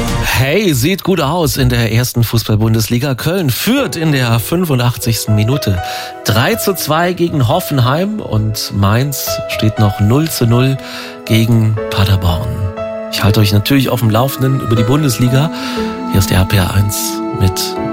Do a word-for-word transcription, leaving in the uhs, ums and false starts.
Hey, sieht gut aus in der ersten Fußball-Bundesliga. Köln führt in der fünfundachtzigsten Minute drei zu zwei gegen Hoffenheim und Mainz steht noch null zu null gegen Paderborn. Ich halte euch natürlich auf dem Laufenden über die Bundesliga. Hier ist der R P R eins mit